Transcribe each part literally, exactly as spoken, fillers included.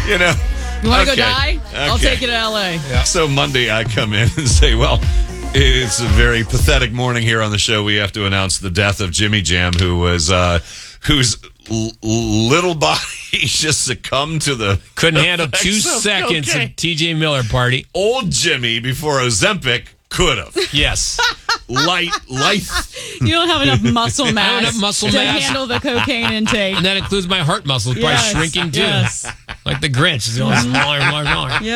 You know. You want to okay. go die? Okay. I'll take you to L A. Yeah. So Monday I come in and say, well, it's a very pathetic morning here on the show. We have to announce the death of Jimmy Jam, who was, uh, whose l- little body just succumbed to the... Couldn't handle two seconds okay. at T J Miller party. Old Jimmy, before Ozempic, could have. Yes. Light, light. You don't have enough muscle mass, enough muscle to mass. handle the cocaine intake. And that includes my heart muscles, probably Yes, shrinking too. yes. Like the Grinch. It's going smaller and smaller and smaller.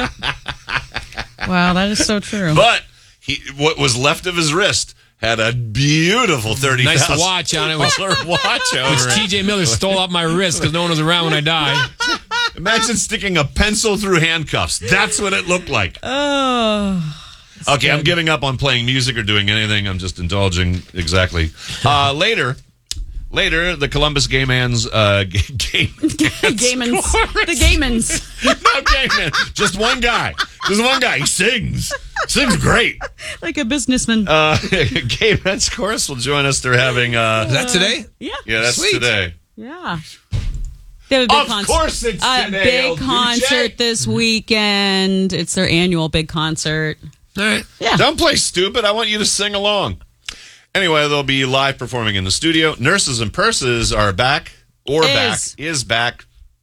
Yep. Wow, that is so true. But he, what was left of his wrist had a beautiful thirty thousand Nice watch on it. Which, watch over which it. T J Miller stole off my wrist because no one was around when I died. Imagine sticking a pencil through handcuffs. That's what it looked like. Oh. Okay, good. I'm giving up on playing music or doing anything. I'm just indulging. Exactly. Uh, later, later, the Columbus Gay Man's uh, gay, gay Gaymans. The Gaymans. No gay man. Just one guy. Just one guy. He sings. Sings great. Like a businessman. Uh, Gay Men's Chorus will join us. They're having... Uh, Is that today? Yeah. yeah, that's Sweet. today. Yeah. They have a big Of concert. course it's A today, big L J. concert this weekend. It's their annual big concert. All right. Yeah. Don't play stupid. I want you to sing along. Anyway, they'll be live performing in the studio. Nurses and Purses are back. Or Is. back. Is back.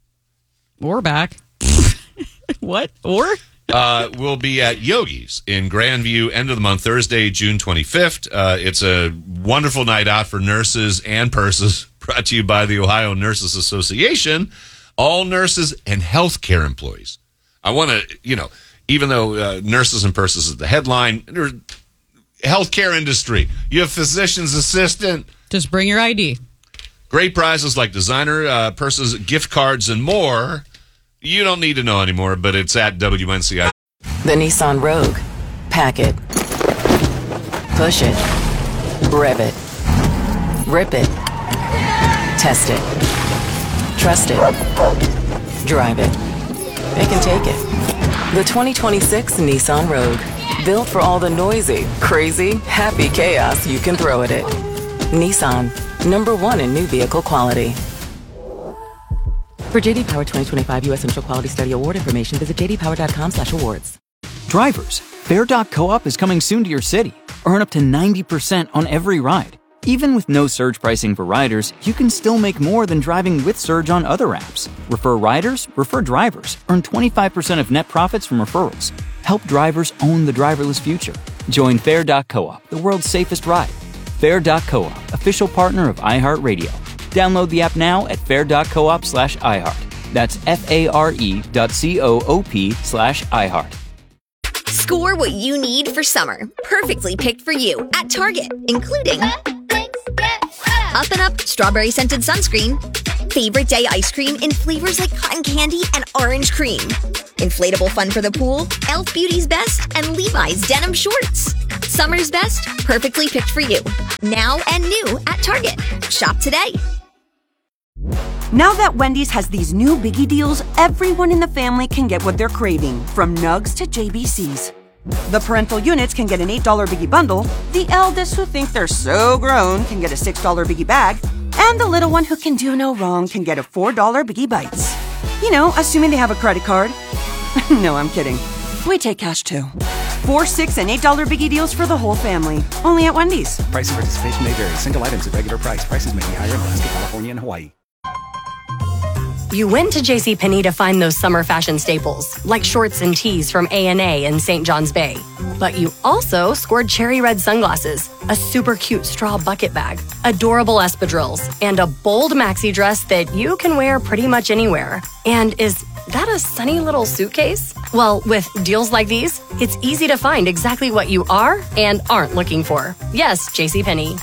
Or back. What? Or? Uh, we'll be at Yogi's in Grandview, end of the month, Thursday, June twenty-fifth. Uh, it's a wonderful night out for nurses and purses, brought to you by the Ohio Nurses Association. All nurses and healthcare employees. I want to, you know, even though uh, nurses and purses is the headline, there's healthcare industry. You have physician's assistant. Just bring your I D. Great prizes like designer uh, purses, gift cards, and more. You don't need to know anymore, but it's at W N C I. The Nissan Rogue. Pack it. Push it. Rev it. Rip it. Test it. Trust it. Drive it. It can take it. The twenty twenty-six Nissan Rogue. Built for all the noisy, crazy, happy chaos you can throw at it. Nissan. Number one in new vehicle quality. For J D Power twenty twenty-five U S Initial Quality Study Award information, visit j d power dot com slash awards. Drivers, Fair dot coop is coming soon to your city. Earn up to ninety percent on every ride. Even with no surge pricing for riders, you can still make more than driving with surge on other apps. Refer riders, refer drivers. Earn twenty-five percent of net profits from referrals. Help drivers own the driverless future. Join Fair dot coop, the world's safest ride. Fair dot coop, official partner of iHeartRadio. Download the app now at fair dot coop slash iHeart. That's F-A-R-E dot C-O-O-P slash iHeart. Score what you need for summer. Perfectly picked for you at Target, including Up and Up Strawberry Scented Sunscreen, Favorite Day Ice Cream in flavors like cotton candy and orange cream, Inflatable Fun for the Pool, e l f Beauty's Best, and Levi's Denim Shorts. Summer's best, perfectly picked for you. Now and new at Target. Shop today. Now that Wendy's has these new biggie deals, everyone in the family can get what they're craving, from nugs to J B Cs. The parental units can get an eight dollar biggie bundle, the eldest who think they're so grown can get a six dollar biggie bag, and the little one who can do no wrong can get a four dollar biggie bites. You know, assuming they have a credit card. No, I'm kidding. We take cash too. Four, six, and eight dollar biggie deals for the whole family. Only at Wendy's. Price and participation may vary. Single items at regular price. Prices may be higher in Alaska, California, and Hawaii. You went to JCPenney to find those summer fashion staples, like shorts and tees from A and A in Saint John's Bay. But you also scored cherry red sunglasses, a super cute straw bucket bag, adorable espadrilles, and a bold maxi dress that you can wear pretty much anywhere. And is that a sunny little suitcase? Well, with deals like these, it's easy to find exactly what you are and aren't looking for. Yes, JCPenney.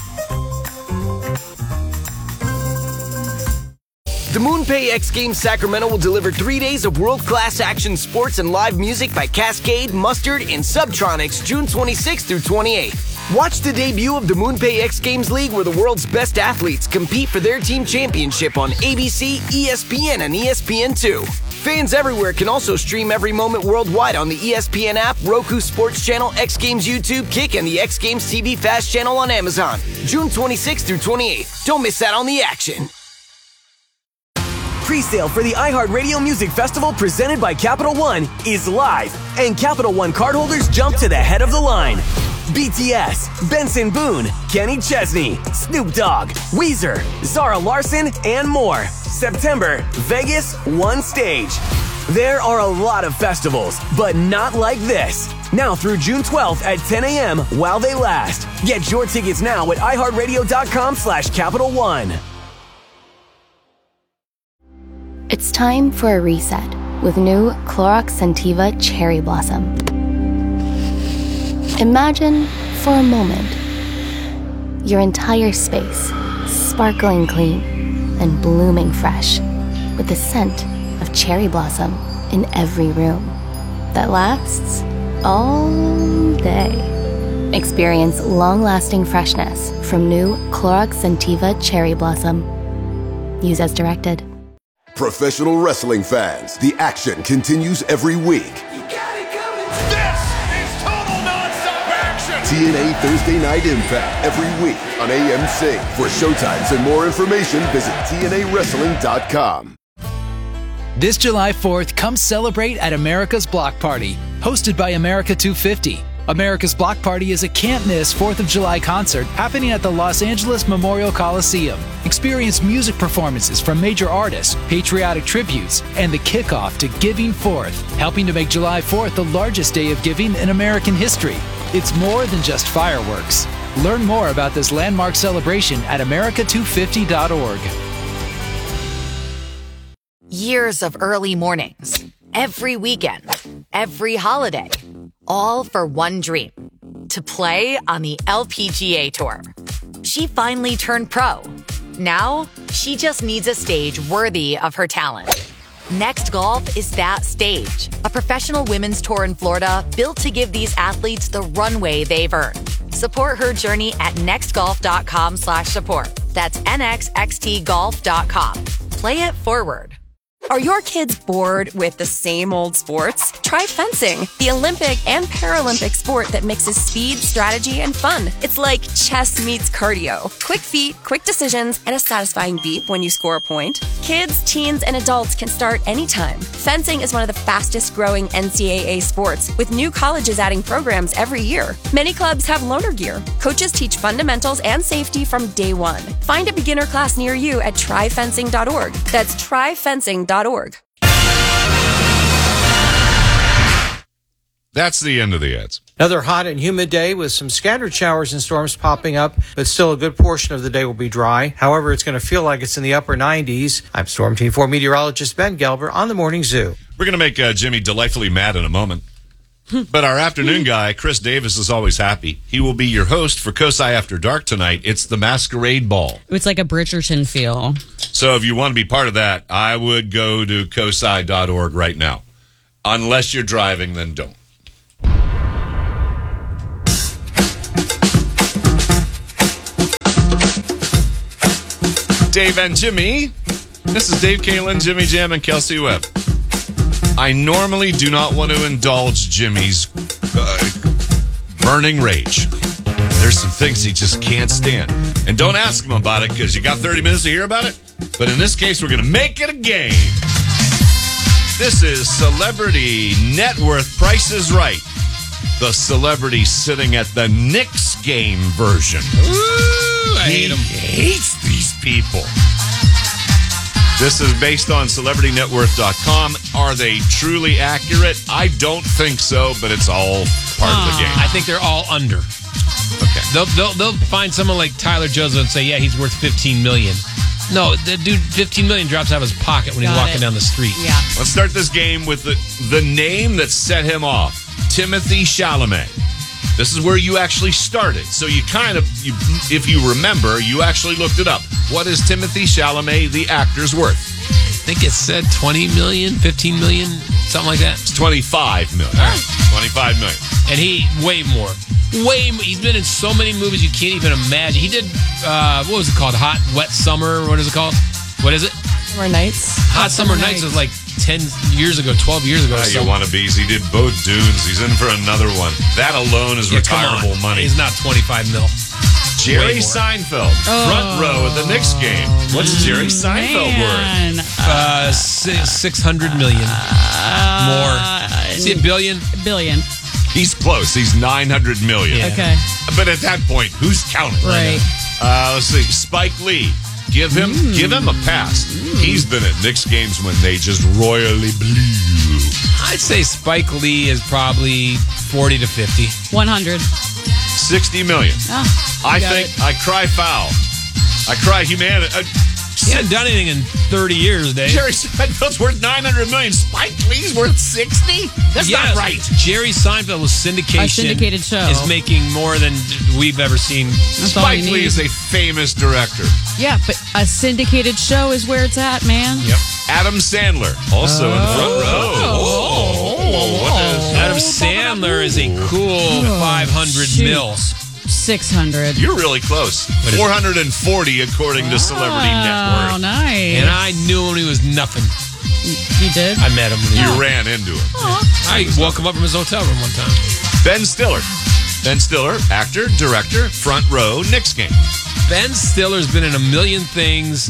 The MoonPay X Games Sacramento will deliver three days of world-class action sports and live music by Cascade, Mustard, and Subtronics June twenty-sixth through twenty-eighth. Watch the debut of the MoonPay X Games League where the world's best athletes compete for their team championship on A B C, E S P N, and E S P N two. Fans everywhere can also stream every moment worldwide on the E S P N app, Roku Sports Channel, X Games YouTube, Kick, and the X Games T V Fast Channel on Amazon. June twenty-sixth through twenty-eighth. Don't miss out on the action. presale for the iHeartRadio Music Festival presented by Capital One is live, and Capital One cardholders jump to the head of the line. B T S, Benson Boone, Kenny Chesney, Snoop Dogg, Weezer, Zara Larsson, and more. September, Vegas, one stage. There are a lot of festivals, but not like this. Now through June twelfth at ten a.m. while they last. Get your tickets now at iHeartRadio.com slash Capital One. It's time for a reset with new Clorox Scentiva Cherry Blossom. Imagine, for a moment, your entire space sparkling clean and blooming fresh with the scent of cherry blossom in every room that lasts all day. Experience long-lasting freshness from new Clorox Scentiva Cherry Blossom. Use as directed. Professional wrestling fans, the action continues every week. T N A Thursday Night Impact every week on A M C. For showtimes and more information, visit T N A wrestling dot com. This July fourth, come celebrate at America's Block Party, hosted by America two fifty. America's Block Party is a can't-miss fourth of July concert happening at the Los Angeles Memorial Coliseum. Experience music performances from major artists, patriotic tributes, and the kickoff to Giving Fourth, helping to make July fourth the largest day of giving in American history. It's more than just fireworks. Learn more about this landmark celebration at America two fifty dot org. Years of early mornings, every weekend, every holiday, all for one dream, to play on the L P G A Tour. She finally turned pro. Now, she just needs a stage worthy of her talent. Next Golf is that stage, a professional women's tour in Florida built to give these athletes the runway they've earned. Support her journey at nextgolf.com slash support. That's N X X T golf dot com. Play it forward. Are your kids bored with the same old sports? Try fencing, the Olympic and Paralympic sport that mixes speed, strategy, and fun. It's like chess meets cardio. Quick feet, quick decisions, and a satisfying beep when you score a point. Kids, teens, and adults can start anytime. Fencing is one of the fastest growing N C double A sports, with new colleges adding programs every year. Many clubs have loaner gear. Coaches teach fundamentals and safety from day one. Find a beginner class near you at try fencing dot org. That's try fencing dot org. That's the end of the ads. Another hot and humid day with some scattered showers and storms popping up, but still a good portion of the day will be dry. However, it's going to feel like it's in the upper nineties. I'm Storm Team four meteorologist Ben Gelber on the Morning Zoo. We're going to make uh, Jimmy delightfully mad in a moment. But our afternoon guy, Chris Davis, is always happy. He will be your host for COSI After Dark tonight. It's the Masquerade Ball. It's like a Bridgerton feel. So if you want to be part of that, I would go to cosi dot org right now. Unless you're driving, then don't. Dave and Jimmy. This is Dave Kalen, Jimmy Jam, and Kelsey Webb. I normally do not want to indulge Jimmy's uh, burning rage. There's some things he just can't stand. And don't ask him about it because you got thirty minutes to hear about it. But in this case, we're going to make it a game. This is Celebrity Net Worth Price is Right. The celebrity sitting at the Knicks game version. Ooh, I he hate him. hates these people. This is based on celebrity net worth dot com. Are they truly accurate? I don't think so, but it's all part uh, of the game. I think they're all under. Okay. They'll, they'll, they'll find someone like Tyler Joseph and say, yeah, he's worth fifteen million dollars. No, the dude, fifteen million dollars drops out of his pocket when Got he's walking it. down the street. Yeah. Let's start this game with the, the name that set him off. Timothy Chalamet. This is where you actually started. So you kind of, you, if you remember, you actually looked it up. What is Timothy Chalamet, the actor's worth? I think it said twenty million, fifteen million, something like that. It's twenty-five million. All right. twenty-five million. And he, way more. Way more. He's been in so many movies you can't even imagine. He did, uh, what was it called? Hot, Wet Summer? What is it called? What is it? Summer Nights. Hot, Hot Summer, Summer Nights. Nights was like ten years ago, twelve years ago. Uh, so. You wannabes. He did both Dunes. He's in for another one. That alone is yeah, retirable money. He's not twenty-five mil. Jerry Seinfeld, Oh, front row at the Knicks game. What's Jerry Seinfeld Man. worth? Uh, si- six hundred million more. Is he a billion? Billion. He's close. He's nine hundred million. Yeah. Okay. But at that point, who's counting? Right. Uh, let's see. Spike Lee. Give him, Mm. give him a pass. He's been at Knicks games when they just royally blew. I'd say Spike Lee is probably forty to fifty. one hundred. Sixty million. Oh, I got think it. I cry foul. I cry humanity. Uh, He hasn't done anything in thirty years, Dave. Jerry Seinfeld's worth nine hundred million. Spike Lee's worth sixty? That's Yes. not right. Jerry Seinfeld was syndication. A syndicated show. Is making more than we've ever seen. That's all Spike you Lee need. is a famous director. Yeah, but a syndicated show is where it's at, man. Yep. Adam Sandler, also in front row. Oh, what is Adam Sandler is a cool five hundred shoot. mil. six hundred. You're really close. What is it? four hundred forty according to Celebrity Net Oh, Worth. nice. And I knew when he was nothing. You did? I met him. When he You was- ran into him. I woke him up from his hotel room one time. Ben Stiller. Ben Stiller, actor, director, front row, Knicks game. Ben Stiller's been in a million things.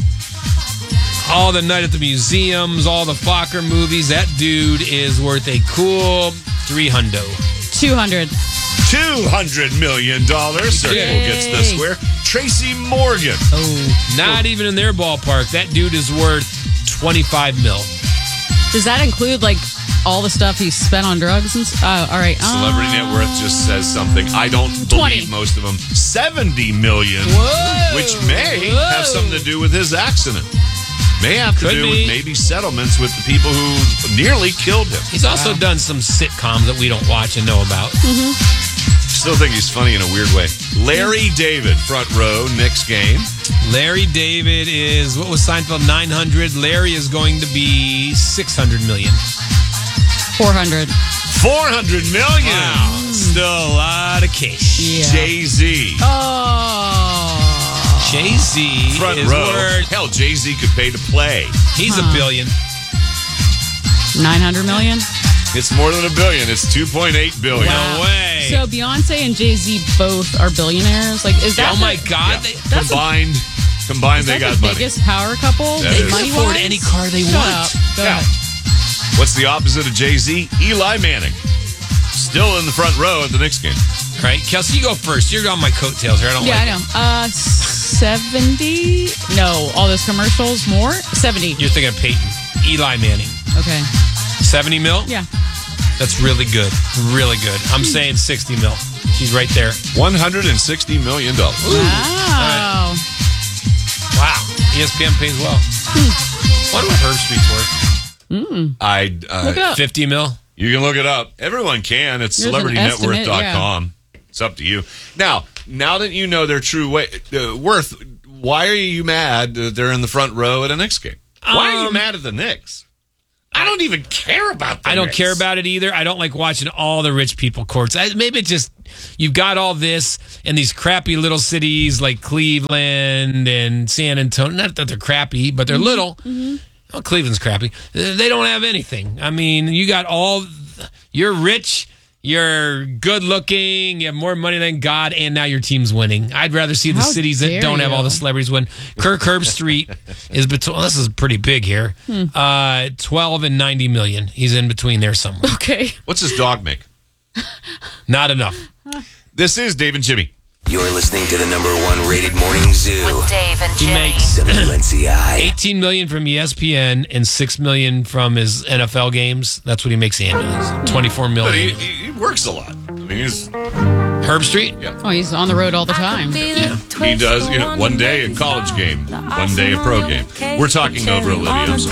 All the Night at the Museums, all the Fokker movies. That dude is worth a cool three hundo. two hundred. two hundred million dollars. Circle Yay. gets the square. Tracy Morgan. Oh. Not even in their ballpark. That dude is worth twenty-five mil. Does that include, like, all the stuff he spent on drugs? And st- oh, all right. Celebrity Uh, Net Worth just says something. I don't twenty. believe most of them. seventy million, Whoa. which may Whoa. have something to do with his accident. May have to Could do be. with maybe settlements with the people who nearly killed him. He's also done some sitcoms that we don't watch and know about. Still think he's funny in a weird way. Larry David, front row, Knicks game. Larry David is, what was Seinfeld, nine hundred? Larry is going to be six hundred million. four hundred. four hundred million. Wow. Still a lot of cash. Yeah. Jay-Z. Oh. Jay-Z Front is row. worth, Hell, Jay-Z could pay to play. he's Huh. a billion. nine hundred million? It's more than a billion. It's two point eight billion. No way. So Beyonce and Jay-Z both are billionaires? Like, is that oh the, my God. Yeah. They, that's a- combined, combined, is they that got the money. biggest power couple? That They is. money afford any car they Shut want. Up. Go Yeah. ahead. What's the opposite of Jay-Z? Eli Manning. Still in the front row at the Knicks game. All right, Kelsey, you go first. You're on my coattails here. I don't Yeah, like I know. Uh, seventy? No, all those commercials, more? seventy. it. You're thinking of Peyton. Eli Manning. Okay. seventy mil? Yeah. That's really good. Really good. I'm saying sixty mil. She's right there. one hundred sixty million dollars. Wow. Wow. E S P N pays well. Hmm. What would Herb Street's worth? Mm. I, uh, Look it up. fifty mil? You can look it up. Everyone can. It's There's an celebrity net worth estimate, dot com. It's up to you. Now, now that you know their true way, uh, worth, why are you mad that they're in the front row at a Knicks game? Why are you Um, mad at the Knicks? I don't even care about the I don't Knicks. care about it either. I don't like watching all the rich people courts. I, maybe it just, you've got all this in these crappy little cities like Cleveland and San Antonio. Not that they're crappy, but they're little. Well, Cleveland's crappy. They don't have anything. I mean, you got all, you're rich, you're good looking, you have more money than God, and now your team's winning. I'd rather see the How cities that dare don't have you. all the celebrities win. Kirk Herbstreit is between, this is pretty big here, Hmm. uh, twelve and ninety million. He's in between there somewhere. Okay. What's his dog make? Not enough. This is Dave and Jimmy. You're listening to the number one rated morning zoo. With Dave and He Jimmy. makes W N C I. eighteen million from E S P N and six million from his N F L games. That's what he makes annually. twenty-four But he, million. he, he works a lot. I mean, he's, Herbstreit? yeah. Oh, he's on the road all the time. He does, you know, one day a college game, one day a pro game. We're talking over Olivia. I'm sorry.